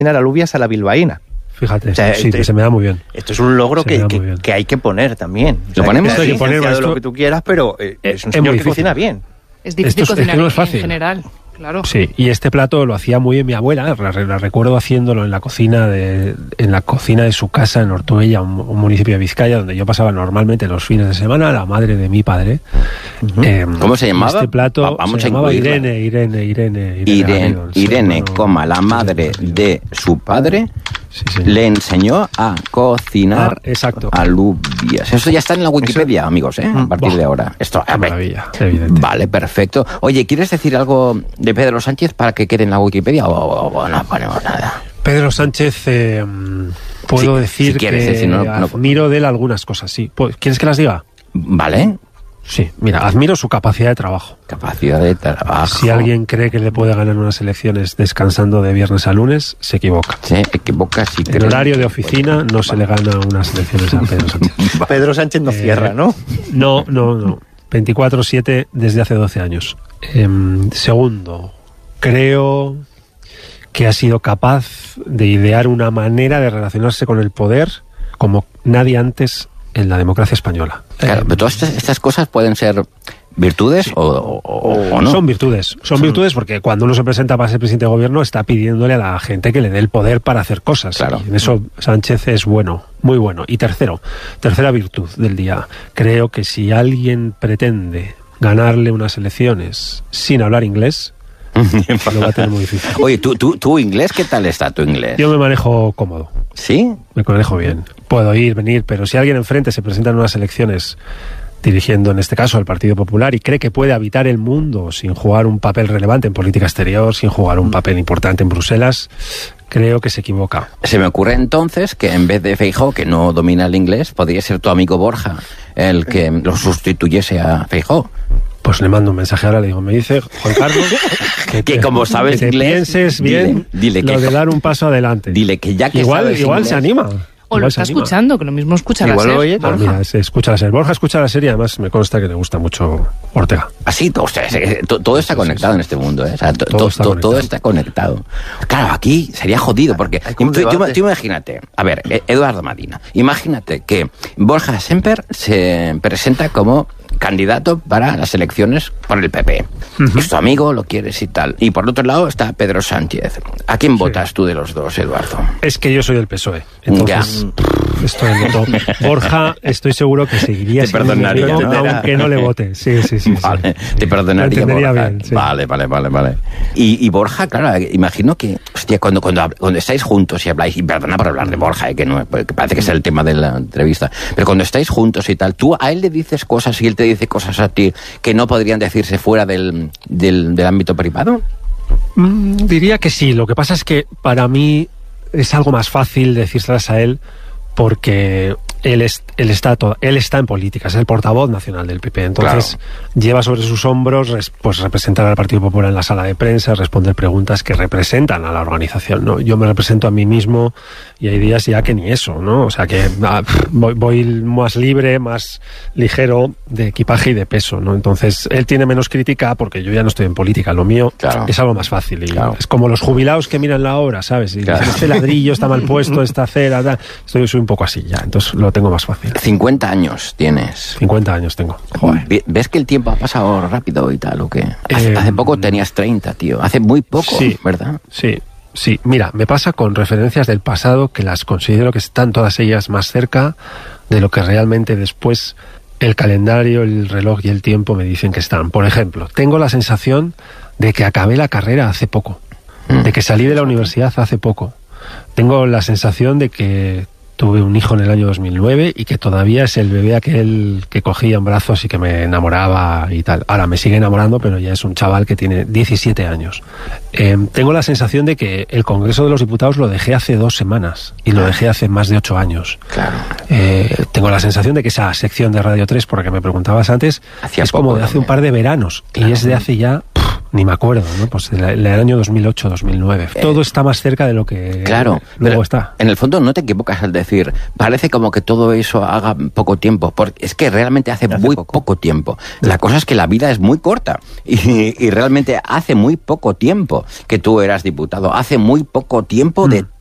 alubias a la bilbaína. Fíjate, o sea, sí, que se me da muy bien. Esto es un logro que hay que poner también. O sea, ¿Lo ponemos? Hay que poner lo que tú quieras, pero es un señor que cocina bien. Es difícil cocinar no es fácil. En general. Claro. Sí, y este plato lo hacía muy bien mi abuela, la recuerdo haciendo en la cocina de su casa en Ortuella, un municipio de Vizcaya, donde yo pasaba normalmente los fines de semana, la madre de mi padre. ¿Cómo se llamaba? Este plato se llamaba Irene, la madre de su padre, le enseñó a cocinar alubias. Eso ya está en la Wikipedia, amigos, a partir de ahora. Esto, maravilla, evidente. Vale, perfecto. Oye, ¿quieres decir algo de Pedro Sánchez para que quede en la Wikipedia o no ponemos nada? Pedro Sánchez, puedo decir que admiro de él algunas cosas, sí. ¿Quieres que las diga? Vale. Sí, mira, admiro su capacidad de trabajo. Capacidad de trabajo. Si alguien cree que le puede ganar unas elecciones descansando de viernes a lunes, se equivoca. Se equivoca, sí. En horario de oficina no se le gana unas elecciones a Pedro Sánchez. Pedro Sánchez no cierra, ¿no? No. 24/7 desde hace 12 años. Segundo, creo que ha sido capaz de idear una manera de relacionarse con el poder como nadie antes en la democracia española. Claro, pero todas estas cosas pueden ser virtudes o no. Son virtudes. Son virtudes porque cuando uno se presenta para ser presidente de gobierno está pidiéndole a la gente que le dé el poder para hacer cosas. Claro. Y en eso Sánchez es bueno, muy bueno. Y tercera virtud del día. Creo que si alguien pretende ganarle unas elecciones sin hablar inglés, lo va a tener muy difícil. Oye, ¿tu inglés? ¿Qué tal está tu inglés? Yo me manejo cómodo. ¿Sí? Me manejo bien. Puedo ir, venir, pero si alguien enfrente se presenta en unas elecciones dirigiendo en este caso al Partido Popular y cree que puede habitar el mundo sin jugar un papel relevante en política exterior, sin jugar un papel importante en Bruselas, creo que se equivoca. Se me ocurre entonces que en vez de Feijóo, que no domina el inglés, podría ser tu amigo Borja el que lo sustituyese a Feijóo. Pues le mando un mensaje ahora, le digo, me dice Juan Carlos que como sabes que inglés, pienses bien dile lo de dar un paso adelante. Dile que ya que igual inglés, se anima. O lo está escuchando, que lo mismo escucha la SER. Oye, mira, se escucha la SER. Borja escucha la SER y además me consta que le gusta mucho Ortega. Así, todo está conectado en este mundo, ¿eh? O sea, todo está conectado. Claro, aquí sería jodido, porque tú imagínate, a ver, Eduardo Madina, imagínate que Borja Semper se presenta como candidato para las elecciones por el PP. Es tu amigo, lo quieres y tal. Y por otro lado está Pedro Sánchez. ¿A quién votas tú de los dos, Eduardo? Es que yo soy del PSOE. Entonces, estoy en voto. Borja, estoy seguro que seguiría siendo aunque no le vote. Sí. Vale, te perdonaría, Borja. Bien, sí. Vale. Y Borja, claro, imagino que, hostia, cuando estáis juntos y habláis, y perdona por hablar de Borja, que parece que es el tema de la entrevista, pero cuando estáis juntos y tal, tú a él le dices cosas y él te dice cosas a ti que no podrían decirse fuera del ámbito privado. Diría que sí. Lo que pasa es que para mí es algo más fácil decírselas a él porque él está en política, es el portavoz nacional del PP, entonces lleva sobre sus hombros pues representar al Partido Popular en la sala de prensa, responder preguntas que representan a la organización, ¿no? Yo me represento a mí mismo y hay días ya que ni eso, ¿no? O sea que voy más libre, más ligero de equipaje y de peso, ¿no? Entonces él tiene menos crítica porque yo ya no estoy en política, lo mío es algo más fácil y es como los jubilados que miran la obra, ¿sabes? Y dicen, este ladrillo está mal puesto, esta acera, tal. Soy un poco así ya, entonces lo tengo más fácil. 50 años tienes. 50 años tengo. Joder. ¿Ves que el tiempo ha pasado rápido y tal o qué? Hace poco tenías 30, tío. Hace muy poco, ¿verdad? Sí. Mira, me pasa con referencias del pasado que las considero que están todas ellas más cerca de lo que realmente después el calendario, el reloj y el tiempo me dicen que están. Por ejemplo, tengo la sensación de que acabé la carrera hace poco, de que salí de la universidad hace poco. Tengo la sensación de que tuve un hijo en el año 2009 y que todavía es el bebé aquel que cogía en brazos y que me enamoraba y tal. Ahora me sigue enamorando, pero ya es un chaval que tiene 17 años. Tengo la sensación de que el Congreso de los Diputados lo dejé hace 2 semanas y lo dejé hace más de 8 años. Claro. Tengo la sensación de que esa sección de Radio 3, por la que me preguntabas antes, es como de hace un par de veranos y es de hace ya Ni me acuerdo, ¿no? Pues el año 2008, 2009. Todo está más cerca de lo que luego está. En el fondo no te equivocas al decir, parece como que todo eso haga poco tiempo, porque es que realmente hace muy poco tiempo. La cosa es que la vida es muy corta y realmente hace muy poco tiempo que tú eras diputado, hace muy poco tiempo de